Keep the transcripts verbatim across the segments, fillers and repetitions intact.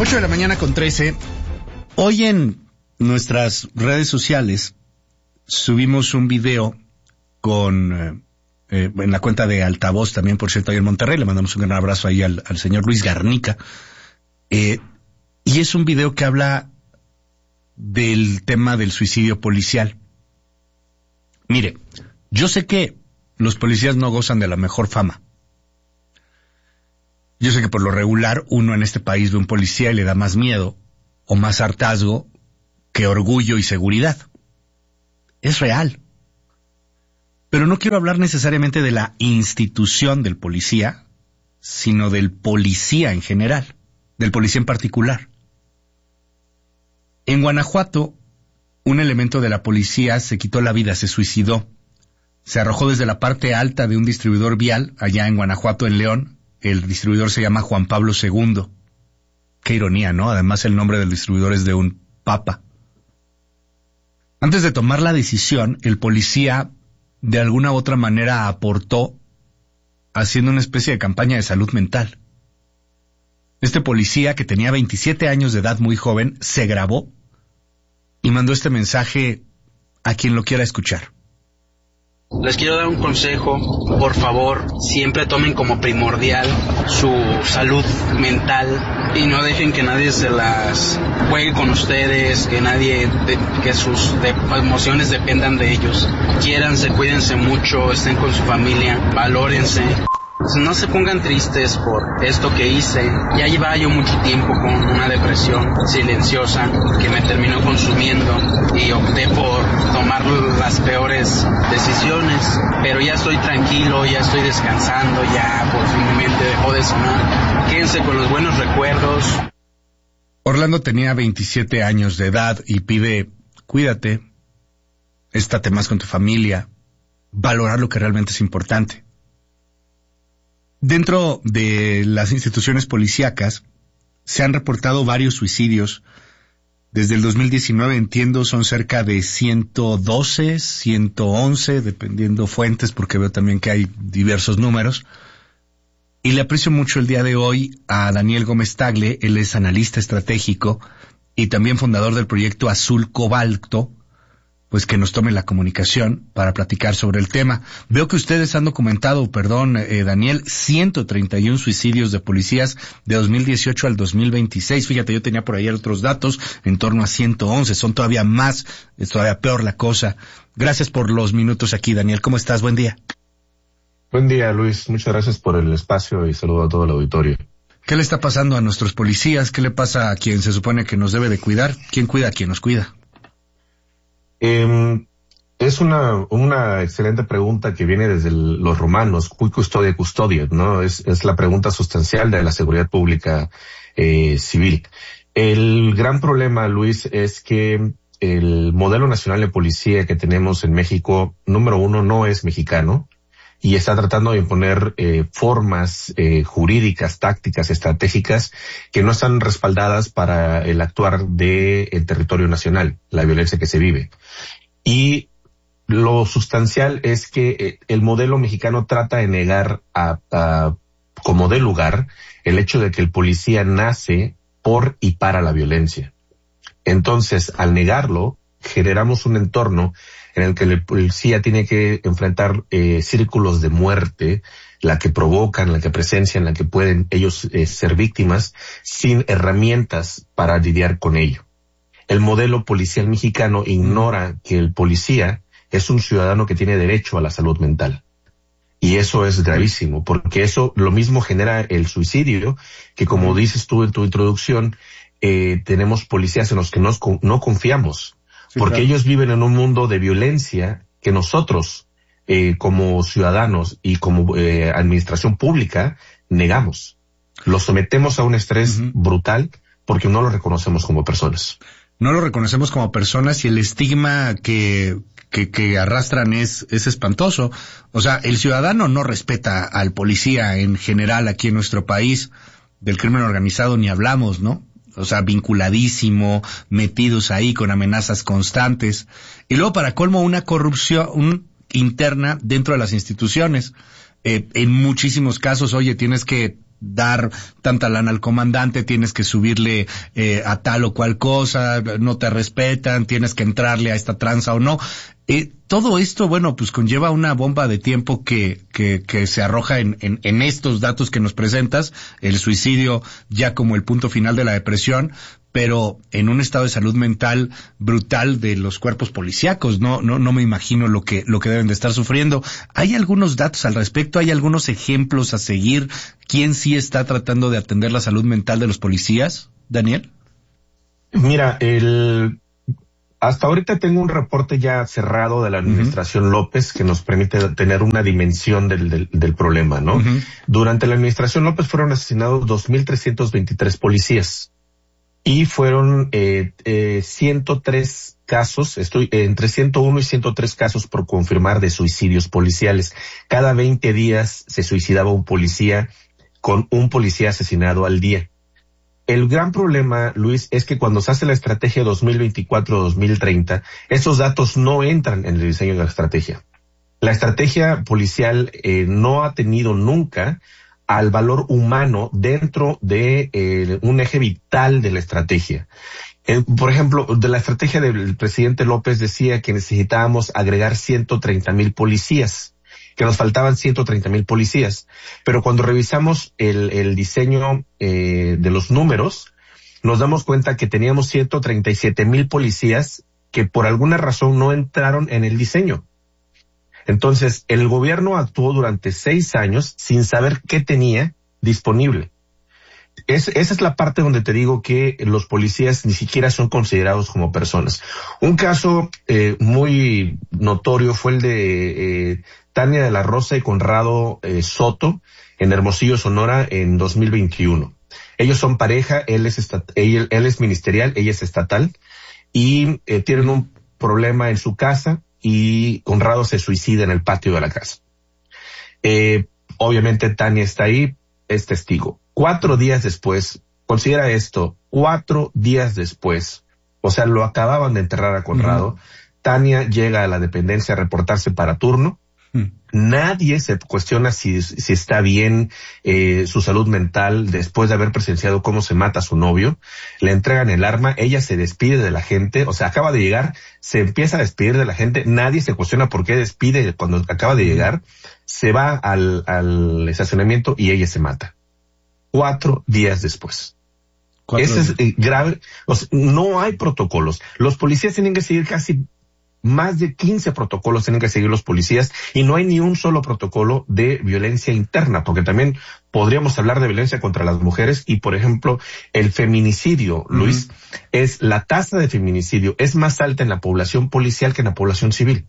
ocho de la mañana con trece. Hoy en nuestras redes sociales subimos un video con eh, eh, en la cuenta de Altavoz también, por cierto, ahí en Monterrey. Le mandamos un gran abrazo ahí al, al señor Luis Garnica. Eh, y es un video que habla del tema del suicidio policial. Mire, yo sé que los policías no gozan de la mejor fama. Yo sé que por lo regular uno en este país ve un policía y le da más miedo o más hartazgo que orgullo y seguridad. Es real. Pero no quiero hablar necesariamente de la institución del policía, sino del policía en general, del policía en particular. En Guanajuato, un elemento de la policía se quitó la vida, se suicidó. Se arrojó desde la parte alta de un distribuidor vial, allá en Guanajuato, en León. El distribuidor se llama Juan Pablo segundo. Qué ironía, ¿no? Además, el nombre del distribuidor es de un papa. Antes de tomar la decisión, el policía de alguna u otra manera aportó haciendo una especie de campaña de salud mental. Este policía, que tenía veintisiete años de edad, muy joven, se grabó y mandó este mensaje a quien lo quiera escuchar. Les quiero dar un consejo, por favor, siempre tomen como primordial su salud mental y no dejen que nadie se las juegue con ustedes, que nadie, de, que sus de, emociones dependan de ellos. Quiéranse, cuídense mucho, estén con su familia, valórense. No se pongan tristes por esto que hice. Ya llevaba yo mucho tiempo con una depresión silenciosa que me terminó consumiendo y opté por tomar las peores decisiones. Pero ya estoy tranquilo, ya estoy descansando, ya por fin mi mente dejó de sonar. Quédense con los buenos recuerdos. Orlando tenía veintisiete años de edad y pide, cuídate, estate más con tu familia, valorar lo que realmente es importante. Dentro de las instituciones policíacas se han reportado varios suicidios. Desde el dos mil diecinueve, entiendo, son cerca de ciento doce, ciento once, dependiendo fuentes, porque veo también que hay diversos números. Y le aprecio mucho el día de hoy a Daniel Gómez Tagle. Él es analista estratégico y también fundador del proyecto Azul Cobalto, pues que nos tome la comunicación para platicar sobre el tema. Veo que ustedes han documentado, perdón, eh, Daniel, ciento treinta y uno suicidios de policías de dos mil dieciocho al dos mil veintiséis. Fíjate, yo tenía por ahí otros datos, en torno a ciento once, son todavía más, es todavía peor la cosa. Gracias por los minutos aquí, Daniel. ¿Cómo estás? Buen día. Buen día, Luis. Muchas gracias por el espacio y saludo a todo el auditorio. ¿Qué le está pasando a nuestros policías? ¿Qué le pasa a quien se supone que nos debe de cuidar? ¿Quién cuida a quien nos cuida? Eh, es una, una excelente pregunta que viene desde el, los romanos, cui custodia custodia, ¿no? Es, es la pregunta sustancial de la seguridad pública eh, civil. El gran problema, Luis, es que el modelo nacional de policía que tenemos en México, número uno, no es mexicano y está tratando de imponer eh, formas eh, jurídicas, tácticas, estratégicas que no están respaldadas para el actuar del territorio nacional, la violencia que se vive. Y lo sustancial es que el modelo mexicano trata de negar a, a, como de lugar el hecho de que el policía nace por y para la violencia. Entonces, al negarlo, generamos un entorno en el que el policía tiene que enfrentar eh, círculos de muerte, la que provocan, la que presencian, la que pueden ellos eh, ser víctimas, sin herramientas para lidiar con ello. El modelo policial mexicano ignora que el policía es un ciudadano que tiene derecho a la salud mental. Y eso es gravísimo, porque eso lo mismo genera el suicidio, que como dices tú en tu introducción, eh, tenemos policías en los que nos, no confiamos. Sí, porque claro, ellos viven en un mundo de violencia que nosotros, eh, como ciudadanos y como eh, administración pública, negamos. Los sometemos a un estrés uh-huh. brutal porque no lo reconocemos como personas. No lo reconocemos como personas y el estigma que, que, que arrastran es, es espantoso. O sea, el ciudadano no respeta al policía en general aquí en nuestro país. Del crimen organizado ni hablamos, ¿no? O sea, vinculadísimo, metidos ahí con amenazas constantes. Y luego, para colmo, una corrupción un, interna dentro de las instituciones. Eh, en muchísimos casos, oye, tienes que dar tanta lana al comandante, tienes que subirle eh, a tal o cual cosa, no te respetan, tienes que entrarle a esta tranza o no. Eh, todo esto, bueno, pues conlleva una bomba de tiempo que, que, que se arroja en, en, en estos datos que nos presentas, el suicidio ya como el punto final de la depresión, pero en un estado de salud mental brutal de los cuerpos policíacos. No, no, no me imagino lo que, lo que deben de estar sufriendo. ¿Hay algunos datos al respecto? ¿Hay algunos ejemplos a seguir? ¿Quién sí está tratando de atender la salud mental de los policías, Daniel? Mira, el, hasta ahorita tengo un reporte ya cerrado de la administración uh-huh. López que nos permite tener una dimensión del, del, del problema, ¿no? Uh-huh. Durante la administración López fueron asesinados dos mil trescientos veintitrés policías. Y fueron eh, eh, ciento tres casos, estoy eh, entre ciento uno y ciento tres casos por confirmar de suicidios policiales. Cada veinte días se suicidaba un policía, con un policía asesinado al día. El gran problema, Luis, es que cuando se hace la estrategia dos mil veinticuatro a dos mil treinta, esos datos no entran en el diseño de la estrategia. La estrategia policial eh, no ha tenido nunca al valor humano dentro de eh, un eje vital de la estrategia. Eh, por ejemplo, de la estrategia del presidente López decía que necesitábamos agregar ciento treinta mil policías, que nos faltaban ciento treinta mil policías. Pero cuando revisamos el, el diseño eh, de los números, nos damos cuenta que teníamos ciento treinta y siete mil policías que por alguna razón no entraron en el diseño. Entonces, el gobierno actuó durante seis años sin saber qué tenía disponible. Es, esa es la parte donde te digo que los policías ni siquiera son considerados como personas. Un caso eh, muy notorio fue el de eh, Tania de la Rosa y Conrado eh, Soto en Hermosillo, Sonora, en dos mil veintiuno. Ellos son pareja, él es, estat- él, él es ministerial, ella es estatal, y eh, tienen un problema en su casa, y Conrado se suicida en el patio de la casa. Eh, obviamente Tania está ahí, es testigo. Cuatro días después, considera esto, cuatro días después, o sea, lo acababan de enterrar a Conrado, uh-huh. Tania llega a la dependencia a reportarse para turno. Uh-huh. Nadie se cuestiona si, si está bien eh, su salud mental después de haber presenciado cómo se mata a su novio. Le entregan el arma, ella se despide de la gente, o sea, acaba de llegar, se empieza a despedir de la gente, nadie se cuestiona por qué despide cuando acaba de llegar, se va al, al estacionamiento y ella se mata. Cuatro días después. Eso es eh, grave. O sea, no hay protocolos. Los policías tienen que seguir casi más de quince protocolos tienen que seguir los policías y no hay ni un solo protocolo de violencia interna, porque también podríamos hablar de violencia contra las mujeres y, por ejemplo, el feminicidio, uh-huh. Luis, es la tasa de feminicidio es más alta en la población policial que en la población civil.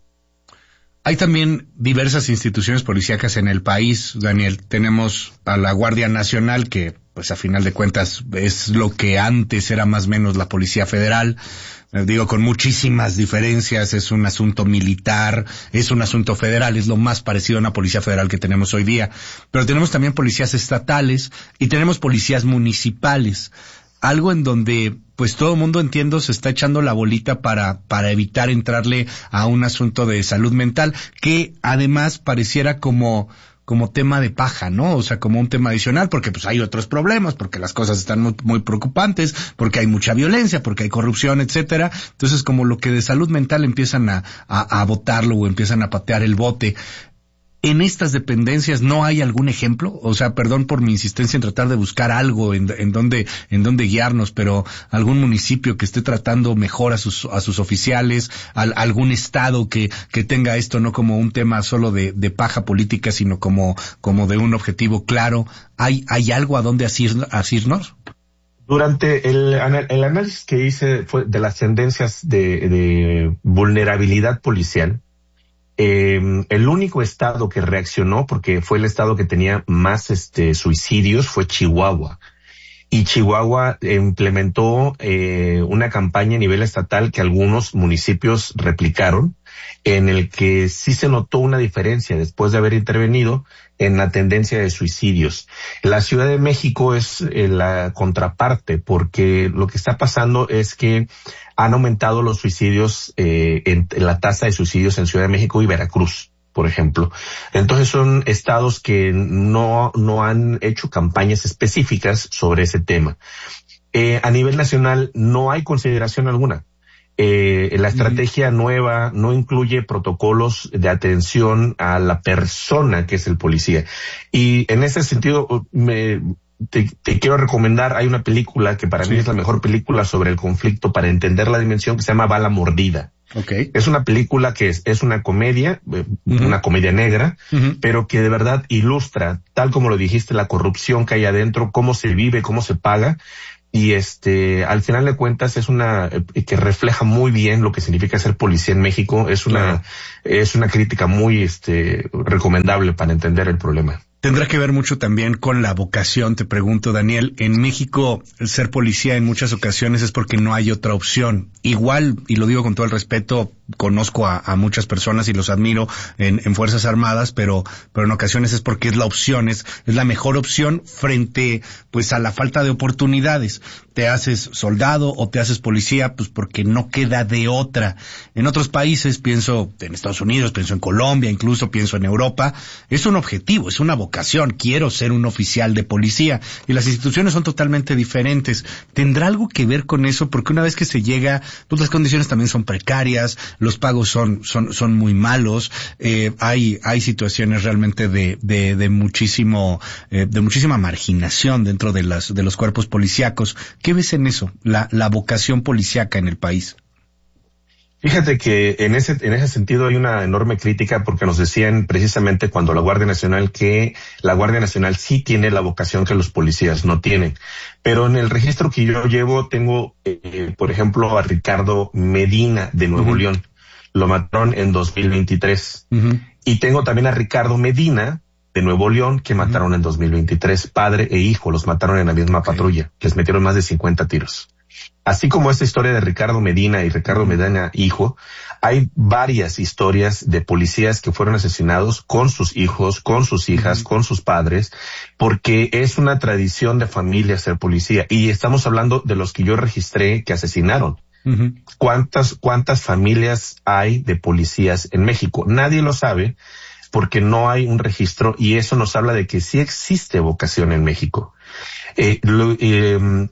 Hay también diversas instituciones policíacas en el país, Daniel. Tenemos a la Guardia Nacional, que pues a final de cuentas es lo que antes era más o menos la Policía Federal. Digo, con muchísimas diferencias, es un asunto militar, es un asunto federal, es lo más parecido a una policía federal que tenemos hoy día. Pero tenemos también policías estatales y tenemos policías municipales. Algo en donde, pues todo el mundo, entiendo, se está echando la bolita para, para evitar entrarle a un asunto de salud mental, que además pareciera como, como tema de paja, ¿no? O sea, como un tema adicional, porque pues hay otros problemas, porque las cosas están muy, muy preocupantes, porque hay mucha violencia, porque hay corrupción, etcétera. Entonces, como lo que de salud mental empiezan a, a, a botarlo o empiezan a patear el bote. ¿En estas dependencias no hay algún ejemplo? O sea, perdón por mi insistencia en tratar de buscar algo en, en donde, en donde guiarnos, pero algún municipio que esté tratando mejor a sus, a sus oficiales, al, algún estado que, que tenga esto no como un tema solo de, de paja política, sino como, como de un objetivo claro. ¿Hay, hay algo a donde asir, asirnos? Durante el, el análisis que hice fue de las tendencias de, de vulnerabilidad policial, Eh, el único estado que reaccionó, porque fue el estado que tenía más este suicidios, fue Chihuahua. Y Chihuahua implementó eh, una campaña a nivel estatal que algunos municipios replicaron, en el que sí se notó una diferencia después de haber intervenido en la tendencia de suicidios. La Ciudad de México es eh, la contraparte, porque lo que está pasando es que han aumentado los suicidios, eh, en, en la tasa de suicidios en Ciudad de México y Veracruz. por ejemplo. Entonces son estados que no, no han hecho campañas específicas sobre ese tema. Eh, a nivel nacional no hay consideración alguna. Eh, la estrategia mm. nueva no incluye protocolos de atención a la persona que es el policía. Y en ese sentido, me, te, te quiero recomendar, hay una película que para sí. mí es la mejor película sobre el conflicto para entender la dimensión, que se llama Bala Mordida. Okay. Es una película que es, es una comedia, uh-huh. una comedia negra, uh-huh. pero que de verdad ilustra, tal como lo dijiste, la corrupción que hay adentro, cómo se vive, cómo se paga. Y este, al final de cuentas es una, eh, que refleja muy bien lo que significa ser policía en México. Es una, claro. es una crítica muy, este, recomendable para entender el problema. Tendrá que ver mucho también con la vocación, te pregunto, Daniel. En México, el ser policía en muchas ocasiones es porque no hay otra opción. Igual, y lo digo con todo el respeto, conozco a, a muchas personas y los admiro en, en Fuerzas Armadas, pero, pero en ocasiones es porque es la opción, es, es la mejor opción frente, pues, a la falta de oportunidades. Te haces soldado o te haces policía, pues porque no queda de otra. En otros países, pienso en Estados Unidos, pienso en Colombia, incluso pienso en Europa, es un objetivo, es una vocación. Quiero ser un oficial de policía, y las instituciones son totalmente diferentes. ¿Tendrá algo que ver con eso? Porque una vez que se llega, pues las condiciones también son precarias, los pagos son son son muy malos, eh, hay hay situaciones realmente de de de muchísimo eh, de muchísima marginación dentro de las de los cuerpos policíacos. ¿Qué ves en eso? La la vocación policíaca en el país. Fíjate que en ese, en ese sentido hay una enorme crítica, porque nos decían precisamente cuando la Guardia Nacional que la Guardia Nacional sí tiene la vocación que los policías no tienen. Pero en el registro que yo llevo tengo, eh, por ejemplo, a Ricardo Medina de Nuevo uh-huh. León. Lo mataron en dos mil veintitrés. Uh-huh. Y tengo también a Ricardo Medina de Nuevo León que mataron uh-huh. en dos mil veintitrés. Padre e hijo los mataron en la misma okay. patrulla. Les metieron más de cincuenta tiros. Así como esta historia de Ricardo Medina y Ricardo Medina hijo, hay varias historias de policías que fueron asesinados con sus hijos, con sus hijas, uh-huh. con sus padres, porque es una tradición de familia ser policía. Y estamos hablando de los que yo registré que asesinaron. Uh-huh. ¿Cuántas, cuántas familias hay de policías en México? Nadie lo sabe porque no hay un registro, y eso nos habla de que sí existe vocación en México. Eh, lo, eh,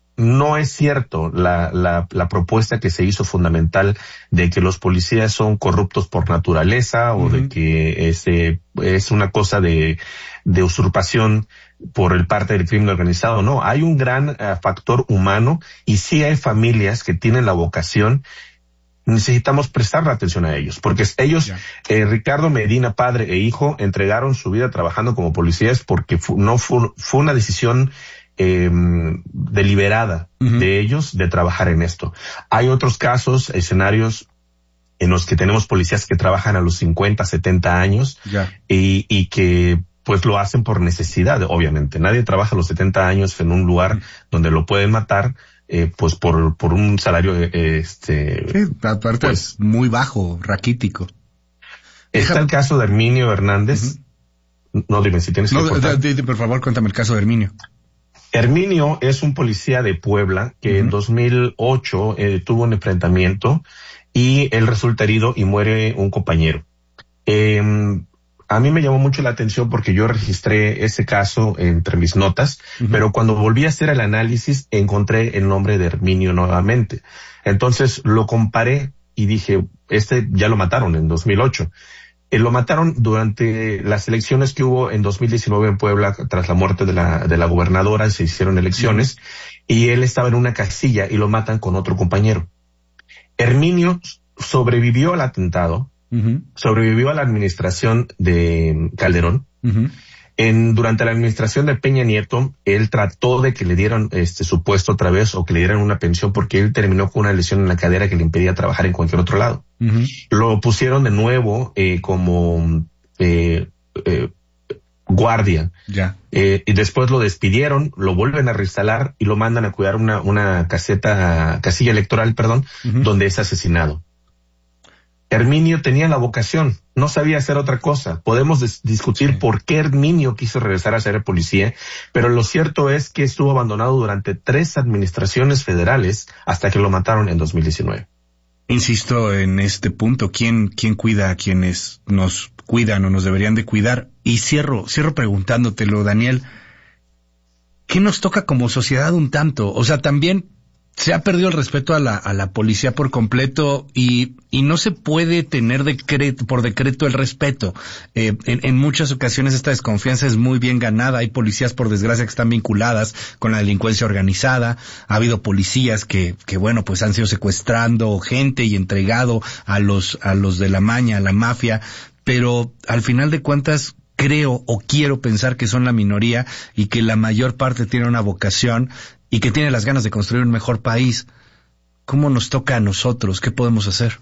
No es cierto la, la, la propuesta que se hizo fundamental de que los policías son corruptos por naturaleza o uh-huh. de que este es una cosa de, de usurpación por el parte del crimen organizado. No, hay un gran uh, factor humano, y sí hay familias que tienen la vocación. Necesitamos prestarle atención a ellos, porque ellos, yeah. eh, Ricardo Medina, padre e hijo, entregaron su vida trabajando como policías porque fu- no fue, fue una decisión Eh, deliberada uh-huh. de ellos de trabajar en esto. Hay otros casos, escenarios en los que tenemos policías que trabajan a los cincuenta, setenta años yeah. y, y que pues lo hacen por necesidad, obviamente. Nadie trabaja a los setenta años en un lugar uh-huh. donde lo pueden matar eh, pues por por un salario eh, este sí, aparte pues, muy bajo, raquítico. Está Deja... el caso de Herminio Hernández. Uh-huh. No, dime si tienes que no, d- d- por favor, cuéntame el caso de Herminio. Herminio es un policía de Puebla que uh-huh. en dos mil ocho eh, tuvo un enfrentamiento y él resulta herido y muere un compañero. Eh, a mí me llamó mucho la atención porque yo registré ese caso entre mis notas, uh-huh. pero cuando volví a hacer el análisis encontré el nombre de Herminio nuevamente. Entonces lo comparé y dije, este ya lo mataron en dos mil ocho. Eh, lo mataron durante las elecciones que hubo en dos mil diecinueve en Puebla, tras la muerte de la, de la gobernadora, se hicieron elecciones, uh-huh. y él estaba en una casilla y lo matan con otro compañero. Herminio sobrevivió al atentado, uh-huh. sobrevivió a la administración de Calderón. Uh-huh. En, durante la administración de Peña Nieto, él trató de que le dieran este su puesto otra vez o que le dieran una pensión porque él terminó con una lesión en la cadera que le impedía trabajar en cualquier otro lado. Uh-huh. Lo pusieron de nuevo eh, como eh, eh, guardia. Ya. Eh, y después lo despidieron, lo vuelven a reinstalar y lo mandan a cuidar una, una caseta, casilla electoral, perdón, uh-huh. donde es asesinado. Herminio tenía la vocación, no sabía hacer otra cosa. Podemos des- discutir sí. por qué Herminio quiso regresar a ser policía, pero lo cierto es que estuvo abandonado durante tres administraciones federales hasta que lo mataron en dos mil diecinueve. Insisto en este punto, ¿quién, quién cuida a quienes nos cuidan o nos deberían de cuidar? Y cierro, cierro preguntándotelo, Daniel, ¿qué nos toca como sociedad un tanto? O sea, también se ha perdido el respeto a la, a la policía por completo y, y no se puede tener decreto, por decreto el respeto. Eh, en, en muchas ocasiones esta desconfianza es muy bien ganada. Hay policías, por desgracia, que están vinculadas con la delincuencia organizada. Ha habido policías que, que bueno, pues han sido secuestrando gente y entregado a los, a los de la maña, a la mafia. Pero al final de cuentas, creo o quiero pensar que son la minoría y que la mayor parte tiene una vocación y que tiene las ganas de construir un mejor país. ¿Cómo nos toca a nosotros? ¿Qué podemos hacer?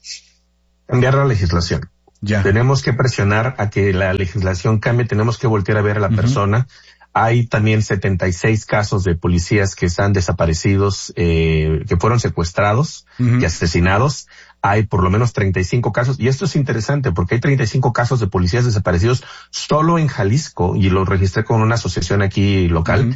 Cambiar la legislación. Ya. Tenemos que presionar a que la legislación cambie, tenemos que voltear a ver a la uh-huh. persona. Hay también setenta y seis casos de policías que están desaparecidos, eh, que fueron secuestrados uh-huh. y asesinados. Hay por lo menos treinta y cinco casos, y esto es interesante porque hay treinta y cinco casos de policías desaparecidos solo en Jalisco, y lo registré con una asociación aquí local. Uh-huh.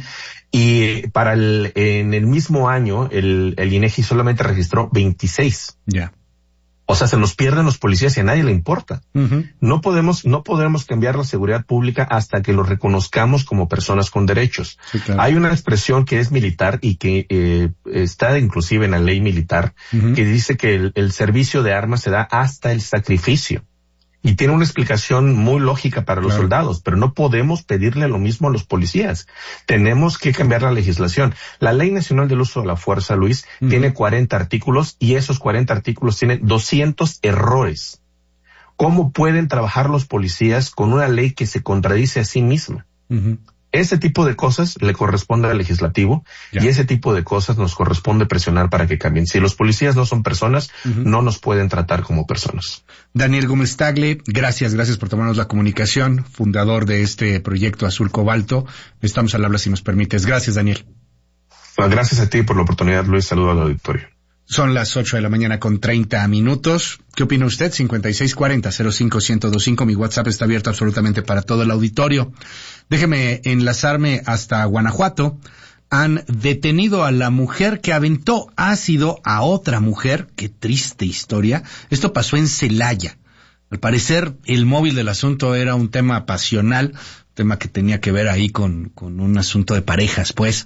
Y para el, en el mismo año, el, el INEGI solamente registró veintiséis. Ya. Yeah. O sea, se nos pierden los policías y a nadie le importa. Uh-huh. No podemos, no podemos cambiar la seguridad pública hasta que los reconozcamos como personas con derechos. Sí, claro. Hay una expresión que es militar y que eh, está inclusive en la ley militar, uh-huh. que dice que el, el servicio de armas se da hasta el sacrificio. Y tiene una explicación muy lógica para los claro. soldados, pero no podemos pedirle lo mismo a los policías. Tenemos que cambiar la legislación. La Ley Nacional del Uso de la Fuerza, Luis, uh-huh. tiene cuarenta artículos y esos cuarenta artículos tienen doscientos errores. ¿Cómo pueden trabajar los policías con una ley que se contradice a sí misma? Uh-huh. Ese tipo de cosas le corresponde al legislativo ya. y ese tipo de cosas nos corresponde presionar para que cambien. Si los policías no son personas, uh-huh. no nos pueden tratar como personas. Daniel Gómez Tagle, gracias, gracias por tomarnos la comunicación, fundador de este proyecto Azul Cobalto. Estamos al habla si nos permites. Gracias, Daniel. Gracias a ti por la oportunidad, Luis. Saludo al auditorio. Son las ocho de la mañana con treinta minutos. ¿Qué opina usted? cincuenta y seis cuarenta cero cinco ciento veinticinco. Mi WhatsApp está abierto absolutamente para todo el auditorio. Déjeme enlazarme hasta Guanajuato. Han detenido a la mujer que aventó ácido a otra mujer. Qué triste historia. Esto pasó en Celaya. Al parecer, el móvil del asunto era un tema pasional, un tema que tenía que ver ahí con, con un asunto de parejas, pues.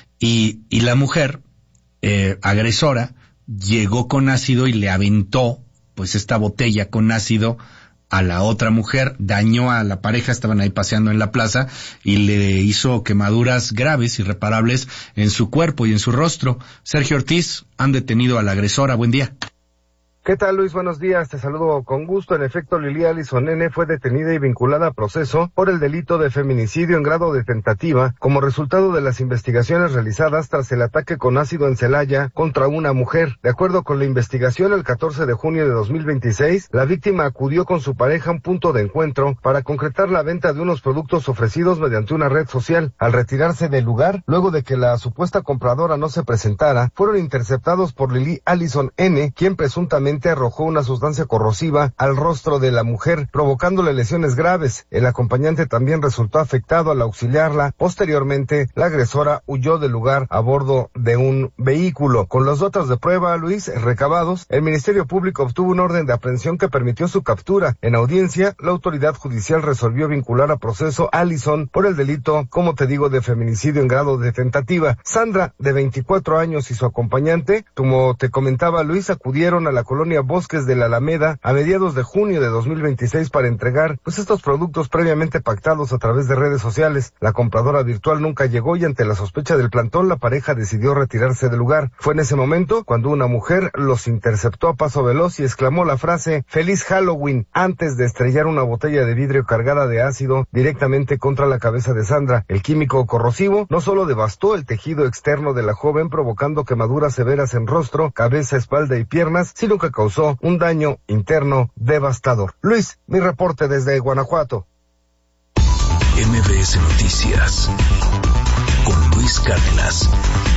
Y, y la mujer, eh, agresora, llegó con ácido y le aventó, pues, esta botella con ácido a la otra mujer, dañó a la pareja, estaban ahí paseando en la plaza, y le hizo quemaduras graves, irreparables, en su cuerpo y en su rostro. Sergio Ortiz, han detenido a la agresora. Buen día. ¿Qué tal, Luis? Buenos días, te saludo con gusto. En efecto, Lili Alison N. fue detenida y vinculada a proceso por el delito de feminicidio en grado de tentativa como resultado de las investigaciones realizadas tras el ataque con ácido en Celaya contra una mujer. De acuerdo con la investigación, el catorce de junio de dos mil veintiséis, la víctima acudió con su pareja a un punto de encuentro para concretar la venta de unos productos ofrecidos mediante una red social. Al retirarse del lugar, luego de que la supuesta compradora no se presentara, fueron interceptados por Lili Alison N., quien presuntamente arrojó una sustancia corrosiva al rostro de la mujer, provocándole lesiones graves. El acompañante también resultó afectado al auxiliarla. Posteriormente, la agresora huyó del lugar a bordo de un vehículo. Con los datos de prueba, Luis, recabados, el Ministerio Público obtuvo un orden de aprehensión que permitió su captura. En audiencia, la autoridad judicial resolvió vincular a proceso a Alison por el delito, como te digo, de feminicidio en grado de tentativa. Sandra, de veinticuatro años, y su acompañante, como te comentaba, Luis, acudieron a la colonia Bosques de la Alameda a mediados de junio de dos mil veintiséis para entregar pues estos productos previamente pactados a través de redes sociales. La compradora virtual nunca llegó y ante la sospecha del plantón la pareja decidió retirarse del lugar. Fue en ese momento cuando una mujer los interceptó a paso veloz y exclamó la frase "Feliz Halloween" antes de estrellar una botella de vidrio cargada de ácido directamente contra la cabeza de Sandra. El químico corrosivo no solo devastó el tejido externo de la joven provocando quemaduras severas en rostro, cabeza, espalda y piernas, sino que causó un daño interno devastador. Luis, mi reporte desde Guanajuato. M B S Noticias con Luis Cárdenas.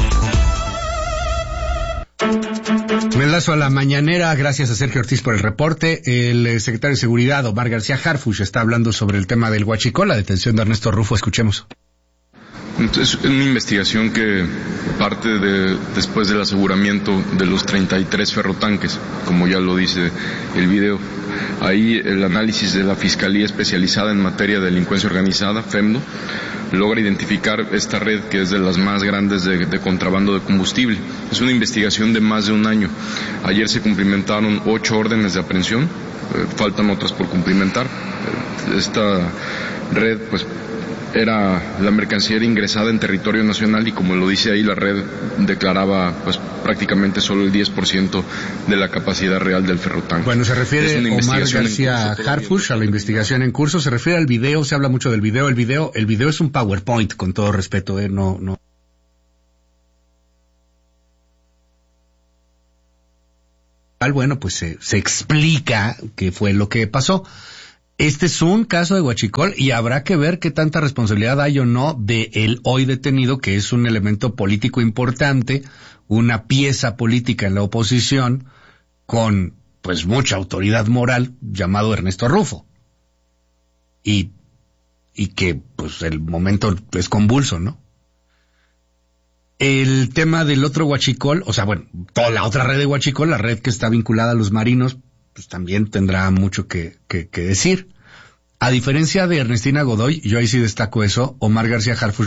Me enlazo a la mañanera, gracias a Sergio Ortiz por el reporte. El secretario de Seguridad, Omar García Harfuch, está hablando sobre el tema del huachicol, la detención de Ernesto Rufo. Escuchemos. Entonces, es una investigación que parte de, después del aseguramiento de los treinta y tres ferrotanques, como ya lo dice el video. Ahí el análisis de la Fiscalía Especializada en Materia de Delincuencia Organizada, FEMDO, logra identificar esta red que es de las más grandes de, de contrabando de combustible. Es una investigación de más de un año. Ayer se cumplimentaron ocho órdenes de aprehensión, eh, faltan otras por cumplimentar. Esta red, pues, era la mercancía era ingresada en territorio nacional y, como lo dice ahí, la red declaraba pues prácticamente solo el diez por ciento de la capacidad real del ferrotanque. Bueno, se refiere Omar García Harfuch a la investigación en curso, se refiere al video, se habla mucho del video, el video, el video es un PowerPoint, con todo respeto, eh, no, no. Bueno, pues se, se explica qué fue lo que pasó. Este es un caso de huachicol y habrá que ver qué tanta responsabilidad hay o no de el hoy detenido, que es un elemento político importante, una pieza política en la oposición, con pues mucha autoridad moral, llamado Ernesto Rufo. Y, y que pues el momento es convulso, ¿no? El tema del otro huachicol, o sea, bueno, toda la otra red de huachicol, la red que está vinculada a los marinos, pues también tendrá mucho que, que, que decir. A diferencia de Ernestina Godoy, yo ahí sí destaco eso, Omar García Harfuch